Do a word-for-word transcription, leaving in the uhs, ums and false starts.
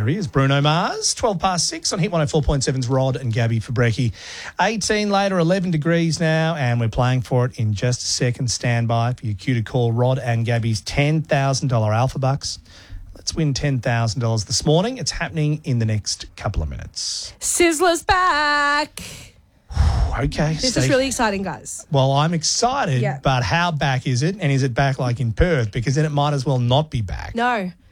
Here's Bruno Mars, twelve past six on Hit one oh four point seven's Rod and Gabby for Brekkie. eighteen later, eleven degrees now, and we're playing for it in just a second. Stand by for your cue to call Rod and Gabby's ten thousand dollars Alpha Bucks. Let's win ten thousand dollars this morning. It's happening in the next couple of minutes. Sizzler's back. Okay. This Steve. is really exciting, guys. Well, I'm excited, Yeah. but how back is it? And is it back like in Perth? Because then it might as well not be back. No.